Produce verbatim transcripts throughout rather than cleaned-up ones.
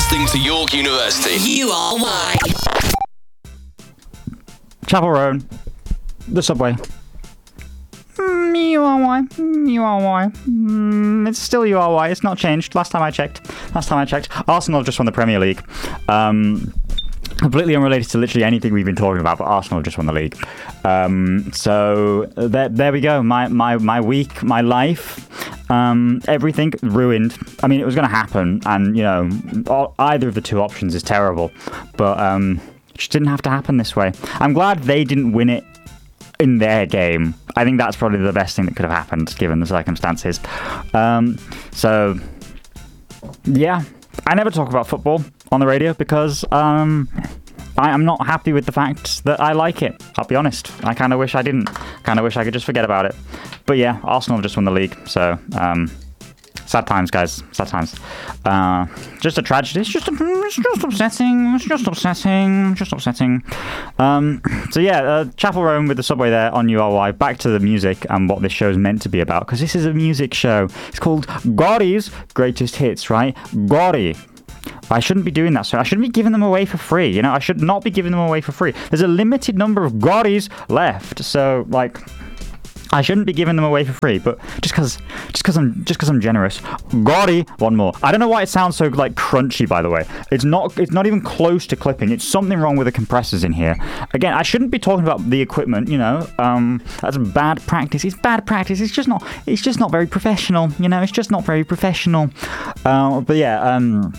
listening to York University. U R Y. Chapel Road. The subway. Mm, U R Y. Mm, U R Y. Mm, it's still U R Y. It's not changed. Last time I checked. Last time I checked. Arsenal have just won the Premier League. Um... Completely unrelated to literally anything we've been talking about, but Arsenal just won the league. Um, so there, there we go. My my my week, my life, um, everything ruined. I mean, it was going to happen, and you know, all, either of the two options is terrible, but um, it just didn't have to happen this way. I'm glad they didn't win it in their game. I think that's probably the best thing that could have happened given the circumstances. Um, so yeah, I never talk about football on the radio because um, I am not happy with the fact that I like it. I'll be honest. I kind of wish I didn't. Kind of wish I could just forget about it. But yeah, Arsenal have just won the league, so um, sad times, guys. Sad times. Uh, just a tragedy. It's just, a, it's just upsetting. It's just upsetting. Just upsetting. Um, so yeah, uh, Chapel Road with the subway there on U R Y. Back to the music and what this show is meant to be about, because this is a music show. It's called Gory's Greatest Hits, right? Gory. I shouldn't be doing that, so I shouldn't be giving them away for free, you know? I should not be giving them away for free. There's a limited number of Gorys left, so, like, I shouldn't be giving them away for free, but just because just because I'm just because I'm generous. Gory, one more. I don't know why it sounds so, like, crunchy, by the way. It's not it's not even close to clipping. It's something wrong with the compressors in here. Again, I shouldn't be talking about the equipment, you know? Um, that's bad practice. It's bad practice. It's just not, it's just not very professional, you know? It's just not very professional. Uh, but yeah, um...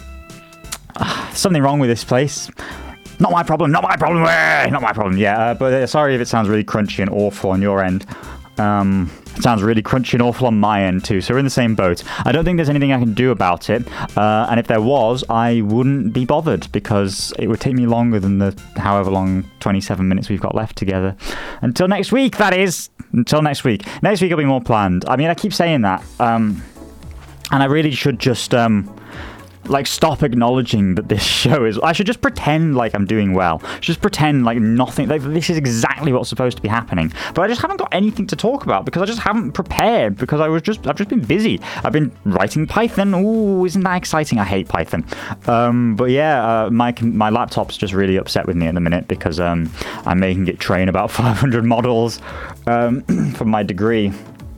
something wrong with this place. Not my problem, not my problem, not my problem. Yeah, uh, but uh, sorry if it sounds really crunchy and awful on your end. Um, it sounds really crunchy and awful on my end too, so we're in the same boat. I don't think there's anything I can do about it, uh, and if there was, I wouldn't be bothered, because it would take me longer than the however long twenty-seven minutes we've got left together. Until next week, that is. Until next week. Next week will be more planned. I mean, I keep saying that, um, and I really should just... Um, like, stop acknowledging that this show is... I should just pretend like I'm doing well. Just pretend like nothing... Like, this is exactly what's supposed to be happening. But I just haven't got anything to talk about because I just haven't prepared, because I was just... I've just been busy. I've been writing Python. Ooh, isn't that exciting? I hate Python. Um, but yeah, uh, my my laptop's just really upset with me at the minute because um, I'm making it train about five hundred models um, for my degree.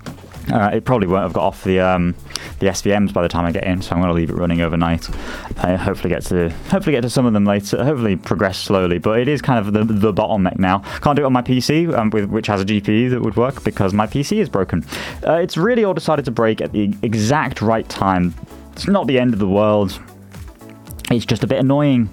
Uh, it probably won't have got off the um, the S V Ms by the time I get in, so I'm going to leave it running overnight. I hopefully get to hopefully get to some of them later. Hopefully progress slowly, but it is kind of the the bottleneck now. Can't do it on my P C, um, with which has a G P U that would work because my P C is broken. Uh, it's really all decided to break at the exact right time. It's not the end of the world. It's just a bit annoying.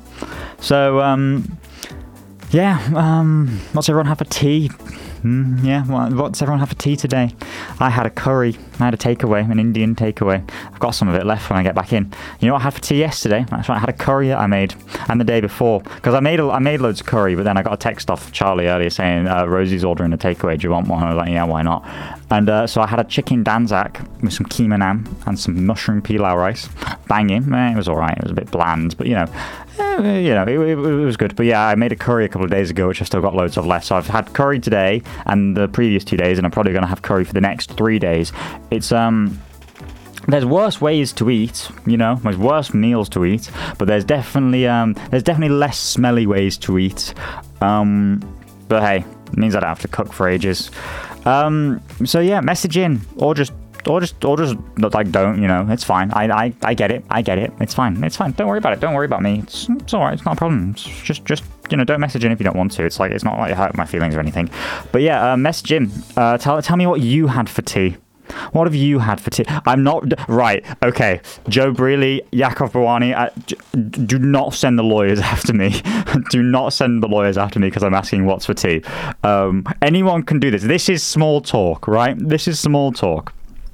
So um, yeah, um, what's everyone have for tea? Mm, yeah, well, what's everyone have for tea today? I had a curry. I had a takeaway, an Indian takeaway. I've got some of it left when I get back in. You know what I had for tea yesterday? That's right, I had a curry that I made, and the day before, because I made a, I made loads of curry, but then I got a text off Charlie earlier saying uh, Rosie's ordering a takeaway. Do you want one? I was like, yeah, why not? And uh, so I had a chicken danzak with some keema naan and some mushroom pilau rice. Banging. Eh, it was all right. It was a bit bland, but you know, eh, you know, it, it, it was good. But yeah, I made a curry a couple of days ago, which I've still got loads of left. So I've had curry today and the previous two days, and I'm probably going to have curry for the next three days. It's um. There's worse ways to eat, you know. There's worse meals to eat, but there's definitely um, there's definitely less smelly ways to eat. Um, but hey, it means I don't have to cook for ages. Um, so yeah, message in, or just, or just, or just like don't, you know. It's fine. I, I, I get it. I get it. It's fine. It's fine. Don't worry about it. Don't worry about me. It's, it's all right. It's not a problem. It's just, just. You know, don't message in if you don't want to. It's like it's not like it hurt my feelings or anything. But yeah, uh, message in. Uh, tell tell me what you had for tea. What have you had for tea? I'm not... Right, okay. Joe Brealey, Yakov Bawani, uh, do not send the lawyers after me. Do not send the lawyers after me because I'm asking what's for tea. Um, anyone can do this. This is small talk, right? This is small talk.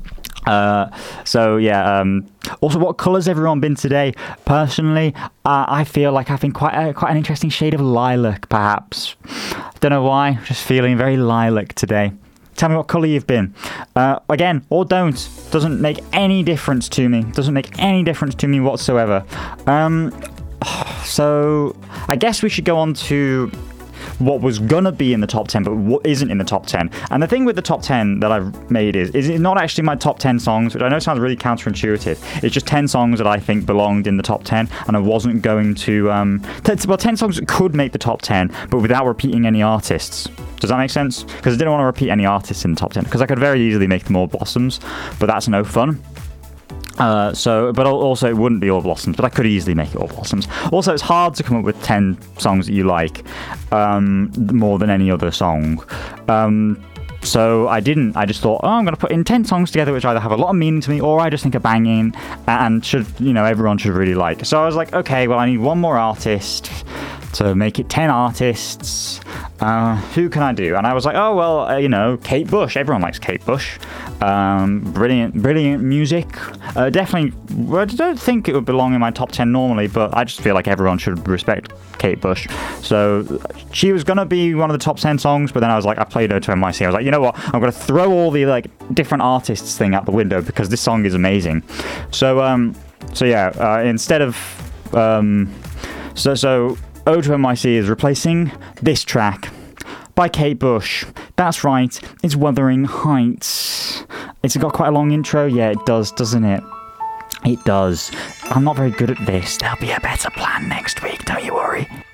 Uh, so yeah. Um, also, what colour's everyone been today? Personally, uh, I feel like I've been quite a, quite an interesting shade of lilac, perhaps. Don't know why. Just feeling very lilac today. Tell me what colour you've been. Uh, again, or don't. Doesn't make any difference to me. Doesn't make any difference to me whatsoever. Um, so, I guess we should go on to what was gonna be in the top ten, but what isn't in the top ten. And the thing with the top ten that I've made is, is it's not actually my top ten songs, which I know sounds really counterintuitive. It's just ten songs that I think belonged in the top ten, and I wasn't going to, um, t- well, ten songs that could make the top ten, but without repeating any artists. Does that make sense? Because I didn't want to repeat any artists in the top ten, because I could very easily make them all Blossoms, but that's no fun. Uh, so, but also it wouldn't be all Blossoms, but I could easily make it all Blossoms. Also, it's hard to come up with ten songs that you like, um, more than any other song. Um, so I didn't. I just thought, oh, I'm going to put in ten songs together which either have a lot of meaning to me or I just think are banging and should, you know, everyone should really like. So I was like, okay, well, I need one more artist to make it ten artists. Uh, who can I do? And I was like, oh, well, uh, you know, Kate Bush. Everyone likes Kate Bush. Um, brilliant, brilliant music. Uh, definitely, well, I don't think it would belong in my top ten normally, but I just feel like everyone should respect Kate Bush. So she was going to be one of the top ten songs, but then I was like, I played her to N Y C. I was like, you know what? I'm going to throw all the like different artists thing out the window because this song is amazing. So, um, so yeah, uh, instead of, um, so, so, Ode to N Y C is replacing this track by Kate Bush. That's right, it's Wuthering Heights. It's got quite a long intro. Yeah, it does, doesn't it? It does. I'm not very good at this. There'll be a better plan next week, don't you worry.